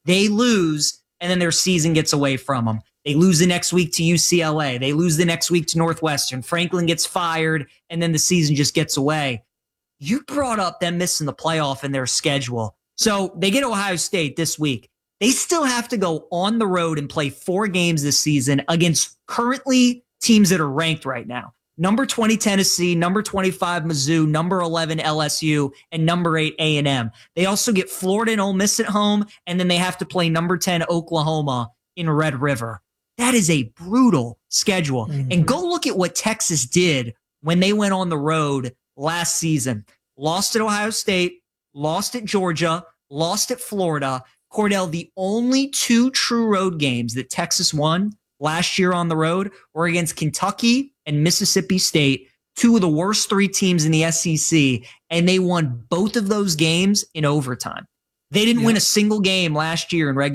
They lose, and then their season gets away from them. They lose the next week to UCLA. They lose the next week to Northwestern. Franklin gets fired, and then the season just gets away. You brought up them missing the playoff in their schedule. So they get Ohio State this week. They still have to go on the road and play 4 games this season against currently teams that are ranked right now. Number 20, Tennessee, number 25, Mizzou, number 11, LSU, and number 8, A&M. They also get Florida and Ole Miss at home, and then they have to play number 10, Oklahoma in Red River. That is a brutal schedule. Mm-hmm. And go look at what Texas did when they went on the road last season. Lost at Ohio State, lost at Georgia, lost at Florida. Cordell, the only 2 true road games that Texas won last year on the road were against Kentucky and Mississippi State, 2 of the worst 3 teams in the SEC, and they won both of those games in overtime. They didn't win a single game last year in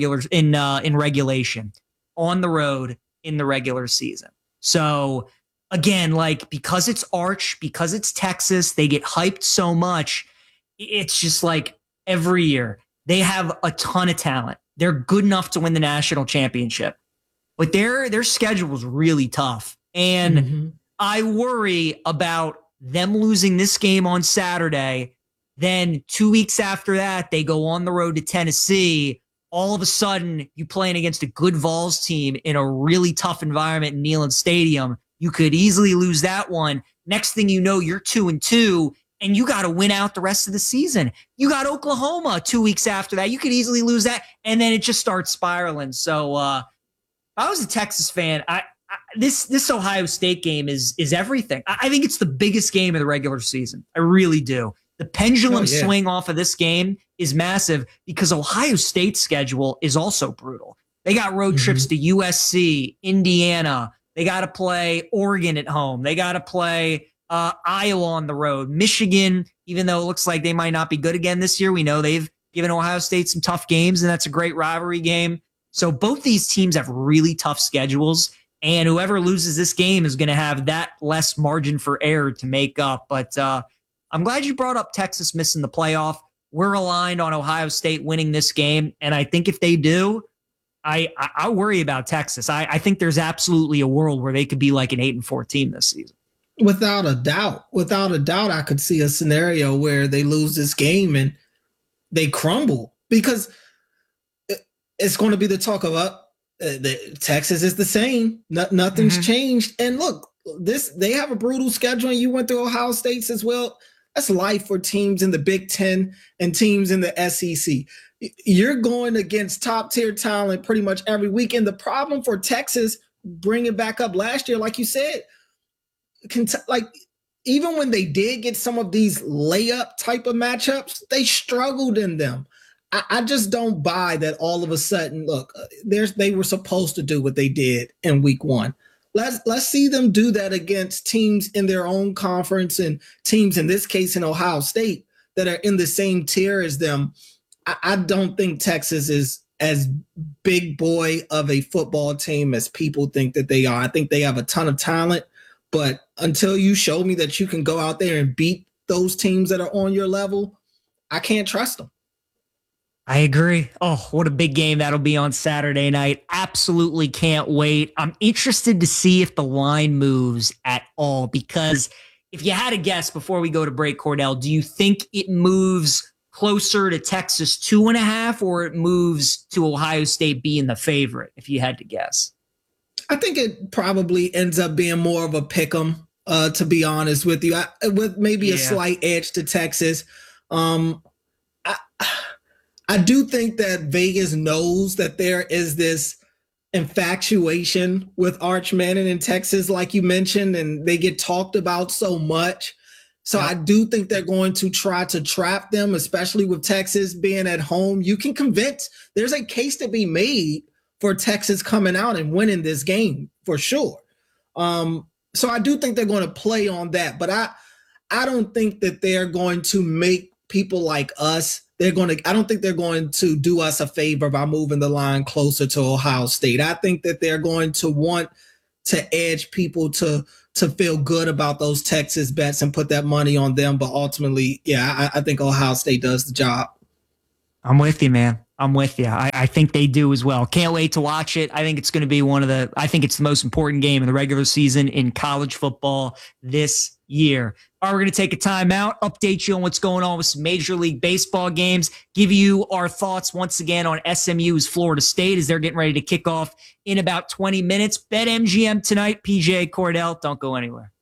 regulation on the road in the regular season. So again, like, because it's Arch, because it's Texas, they get hyped so much. It's just like every year they have a ton of talent. They're good enough to win the national championship, but their schedule is really tough. And I worry about them losing this game on Saturday. Then 2 weeks after that, they go on the road to Tennessee. All of a sudden, you playing against a good Vols team in a really tough environment in Neyland Stadium. You could easily lose that one. Next thing you know, you're 2-2, and you got to win out the rest of the season. You got Oklahoma 2 weeks after that. You could easily lose that, and then it just starts spiraling. So if I was a Texas fan, this Ohio State game is everything. I think it's the biggest game of the regular season. I really do. The pendulum swing off of this game is massive because Ohio State's schedule is also brutal. They got road trips to USC, Indiana. They got to play Oregon at home. They got to play Iowa on the road. Michigan, even though it looks like they might not be good again this year, we know they've given Ohio State some tough games, and that's a great rivalry game. So both these teams have really tough schedules, and whoever loses this game is going to have that less margin for error to make up. But I'm glad you brought up Texas missing the playoff. We're aligned on Ohio State winning this game, and I think if they do, I worry about Texas. I think there's absolutely a world where they could be like an 8-4 team this season. Without a doubt, I could see a scenario where they lose this game and they crumble because it's going to be the talk of Texas is the same. Nothing's changed. And look, they have a brutal schedule, and you went through Ohio State's as well. That's life for teams in the Big Ten and teams in the SEC. You're going against top-tier talent pretty much every week. And the problem for Texas, bringing back up last year, like you said, even when they did get some of these layup type of matchups, they struggled in them. I just don't buy that all of a sudden, look, they were supposed to do what they did in week 1. Let's see them do that against teams in their own conference and teams, in this case, in Ohio State, that are in the same tier as them. I don't think Texas is as big boy of a football team as people think that they are. I think they have a ton of talent, but until you show me that you can go out there and beat those teams that are on your level, I can't trust them. I agree. Oh, what a big game that'll be on Saturday night. Absolutely can't wait. I'm interested to see if the line moves at all, because if you had a guess before we go to break, Cordell, do you think it moves closer to Texas 2.5, or it moves to Ohio State being the favorite, if you had to guess? I think it probably ends up being more of a pick 'em, to be honest with you, with maybe a slight edge to Texas. I do think that Vegas knows that there is this infatuation with Arch Manning in Texas, like you mentioned, and they get talked about so much. So I do think they're going to try to trap them, especially with Texas being at home. You can convince, there's a case to be made for Texas coming out and winning this game for sure. So I do think they're going to play on that, but I don't think that they're going to make people like us. I don't think they're going to do us a favor by moving the line closer to Ohio State. I think that they're going to want to edge people to feel good about those Texas bets and put that money on them. But ultimately, I think Ohio State does the job. I'm with you, man. I'm with you. I think they do as well. Can't wait to watch it. I think it's going to be I think it's the most important game in the regular season in college football this year. All right, we're going to take a timeout, update you on what's going on with some Major League Baseball games, give you our thoughts once again on SMU's Florida State as they're getting ready to kick off in about 20 minutes. BetMGM tonight, PJ Cordell. Don't go anywhere.